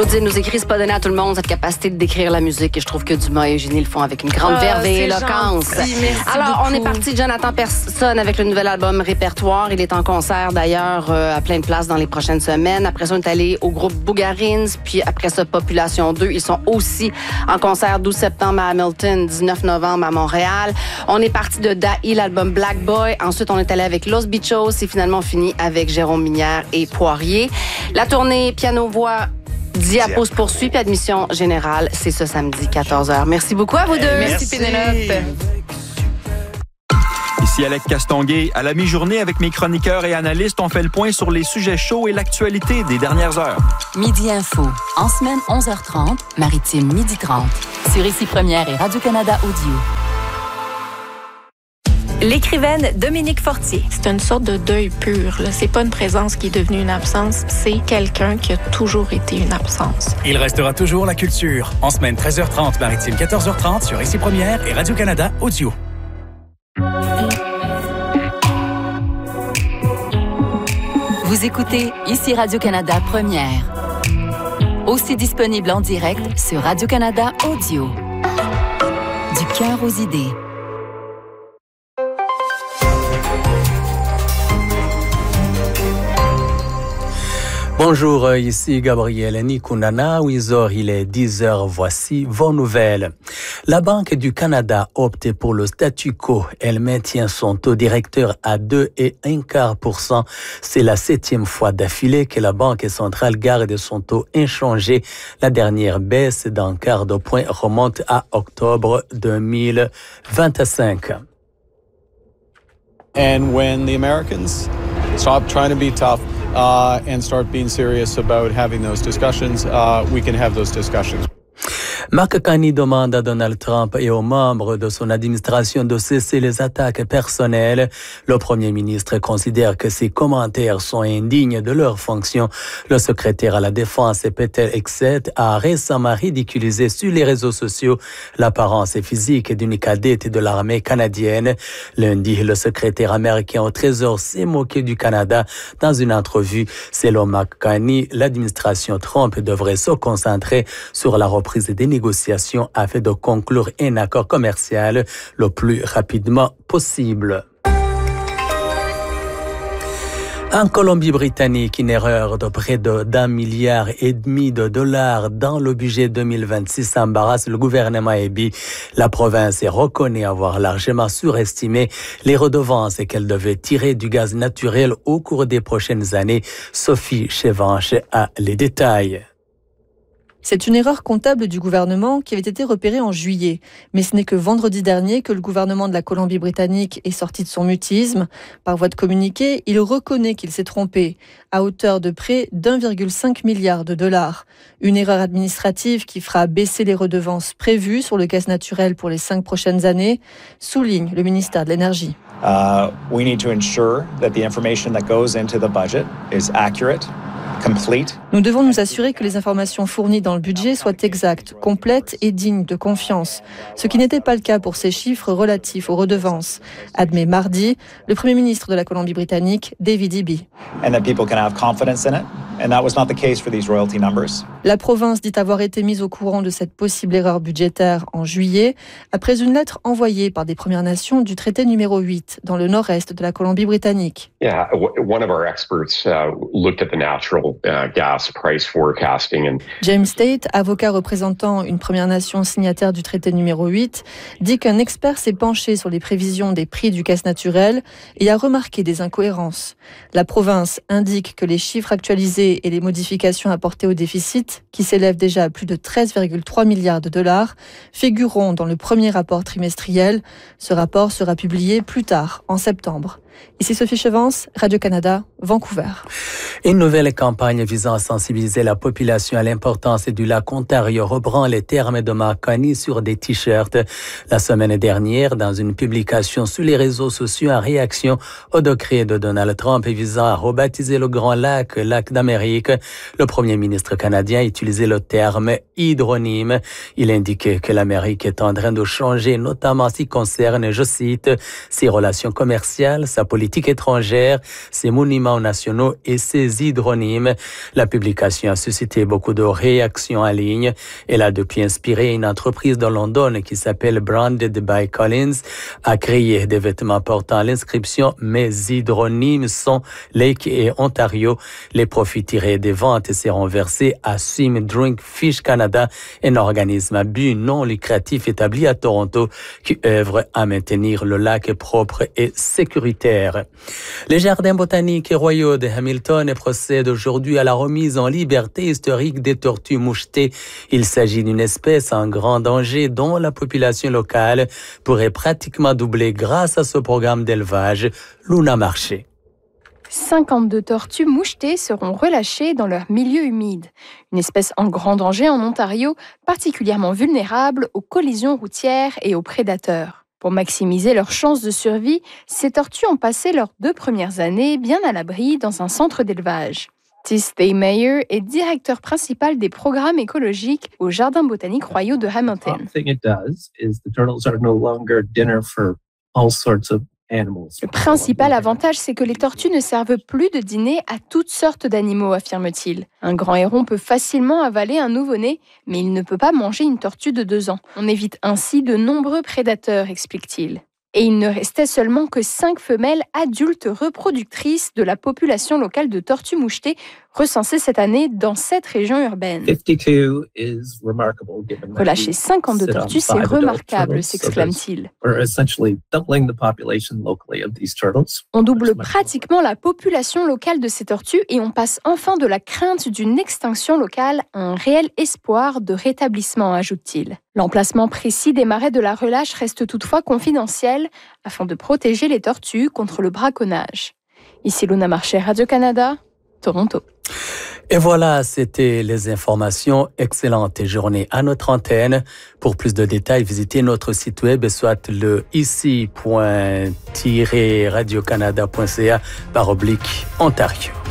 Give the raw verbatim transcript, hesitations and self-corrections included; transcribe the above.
Claudine nous écrit, c'est pas donné à tout le monde cette capacité de décrire la musique et je trouve que Dumas et Eugénie le font avec une grande Ah, verve et c'est éloquence. gentil, merci Alors, beaucoup. on est parti de Jonathan Persson avec le nouvel album Répertoire. Il est en concert d'ailleurs euh, à plein de places dans les prochaines semaines. Après ça, on est allé au groupe Bougarins, puis après ça, Population deux. Ils sont aussi en concert douze septembre à Hamilton, dix-neuf novembre à Montréal. On est parti de Dahi, l'album Black Boy. Ensuite, on est allé avec Los Bichos. C'est finalement fini avec Jérôme Minière et Poirier. La tournée piano-voix Diapo se poursuit, puis admission générale, c'est ce samedi quatorze heures. Merci beaucoup à vous deux. Merci, Pénélope. Ici Alec Castonguay. À la mi-journée, avec mes chroniqueurs et analystes, on fait le point sur les sujets chauds et l'actualité des dernières heures. Midi Info. En semaine, onze heures trente, Maritime, midi trente. Sur Ici Première et Radio-Canada Audio. L'écrivaine Dominique Fortier. C'est une sorte de deuil pur. Là. C'est pas une présence qui est devenue une absence, c'est quelqu'un qui a toujours été une absence. Il restera toujours la culture. En semaine, treize heures trente, Maritime, quatorze heures trente, sur Ici Première et Radio-Canada Audio. Vous écoutez Ici Radio-Canada Première. Aussi disponible en direct sur Radio-Canada Audio. Du cœur aux idées. Bonjour, ici Gabriel Nikunana. huit heures, il est dix heures. Voici vos nouvelles. La Banque du Canada opte pour le statu quo. Elle maintient son taux directeur à deux virgule quinze pour cent. C'est la septième fois d'affilée que la Banque centrale garde son taux inchangé. La dernière baisse d'un quart de point remonte à octobre deux mille vingt-cinq. And when the Americans stop trying to be tough, Uh, and start being serious about having those discussions, uh, we can have those discussions. Mark Carney demande à Donald Trump et aux membres de son administration de cesser les attaques personnelles. Le premier ministre considère que ces commentaires sont indignes de leur fonction. Le secrétaire à la Défense, Peter Hegseth, a récemment ridiculisé sur les réseaux sociaux l'apparence physique d'une cadette de l'armée canadienne. Lundi, le secrétaire américain au Trésor s'est moqué du Canada dans une entrevue. Selon Mark Carney, l'administration Trump devrait se concentrer sur la reprise des négociations afin de conclure un accord commercial le plus rapidement possible. En Colombie-Britannique, une erreur de près de d'un milliard et demi de dollars dans le budget deux mille vingt-six embarrasse le gouvernement Abiy. La province reconnaît avoir largement surestimé les redevances qu'elle devait tirer du gaz naturel au cours des prochaines années. Sophie Chevanche a les détails. C'est une erreur comptable du gouvernement qui avait été repérée en juillet. Mais ce n'est que vendredi dernier que le gouvernement de la Colombie-Britannique est sorti de son mutisme. Par voie de communiqué, il reconnaît qu'il s'est trompé, à hauteur de près d'un virgule cinq milliard de dollars. Une erreur administrative qui fera baisser les redevances prévues sur le gaz naturel pour les cinq prochaines années, souligne le ministère de l'Énergie. Uh, we need to ensure that the information that goes into the budget is accurate. Complete. Nous devons nous assurer que les informations fournies dans le budget soient exactes, complètes et dignes de confiance, ce qui n'était pas le cas pour ces chiffres relatifs aux redevances, admet mardi le Premier ministre de la Colombie-Britannique, David Eby. And that people can have confidence in it, and that was not the case for these royalty numbers. La province dit avoir été mise au courant de cette possible erreur budgétaire en juillet, après une lettre envoyée par des Premières Nations du traité numéro huit, dans le nord-est de la Colombie-Britannique. Yeah, one of our experts uh, looked at the natural uh, gas price forecasting and James Tate, avocat représentant une Première Nation signataire du traité numéro huit, dit qu'un expert s'est penché sur les prévisions des prix du gaz naturel et a remarqué des incohérences. La province indique que les chiffres actualisés et les modifications apportées au déficit, qui s'élève déjà à plus de treize virgule trois milliards de dollars, figureront dans le premier rapport trimestriel. Ce rapport sera publié plus tard, en septembre. Ici Sophie Chevance, Radio-Canada, Vancouver. Une nouvelle campagne visant à sensibiliser la population à l'importance du lac Ontario reprend les termes de Mark Carney sur des t-shirts. La semaine dernière, dans une publication sur les réseaux sociaux en réaction au décret de Donald Trump visant à rebaptiser le Grand Lac, Lac d'Amérique, le premier ministre canadien a utilisé le terme hydronyme. Il indiquait que l'Amérique est en train de changer, notamment en ce qui concerne, je cite, ses relations commerciales, sa sa politique étrangère, ses monuments nationaux et ses hydronymes. La publication a suscité beaucoup de réactions en ligne. Elle a depuis inspiré une entreprise de London qui s'appelle Branded by Collins à créer des vêtements portant l'inscription « Mes hydronymes sont Lake et Ontario ». Les profits tirés des ventes seront versés à Swim Drink Fish Canada, un organisme à but non lucratif établi à Toronto qui œuvre à maintenir le lac propre et sécuritaire. Les jardins botaniques et royaux de Hamilton procèdent aujourd'hui à la remise en liberté historique des tortues mouchetées. Il s'agit d'une espèce en grand danger dont la population locale pourrait pratiquement doubler grâce à ce programme d'élevage. Luna Marché. cinquante-deux tortues mouchetées seront relâchées dans leur milieu humide. Une espèce en grand danger en Ontario, particulièrement vulnérable aux collisions routières et aux prédateurs. Pour maximiser leurs chances de survie, ces tortues ont passé leurs deux premières années bien à l'abri dans un centre d'élevage. Tis Meyer est directeur principal des programmes écologiques au Jardin botanique royaux de Hamilton. Le principal avantage, c'est que les tortues ne servent plus de dîner à toutes sortes d'animaux, affirme-t-il. Un grand héron peut facilement avaler un nouveau-né, mais il ne peut pas manger une tortue de deux ans. On évite ainsi de nombreux prédateurs, explique-t-il. Et il ne restait seulement que cinq femelles adultes reproductrices de la population locale de tortues mouchetées recensées cette année dans sept régions urbaines. Relâcher cinquante-deux tortues, c'est remarquable, s'exclame-t-il. On double pratiquement la population locale de ces tortues et on passe enfin de la crainte d'une extinction locale à un réel espoir de rétablissement, ajoute-t-il. L'emplacement précis des marais de la relâche reste toutefois confidentiel afin de protéger les tortues contre le braconnage. Ici Luna Marché, Radio-Canada, Toronto. Et voilà, c'était les informations. Excellente journée à notre antenne. Pour plus de détails, visitez notre site web, soit le ici point radio canada point c a par oblique Ontario.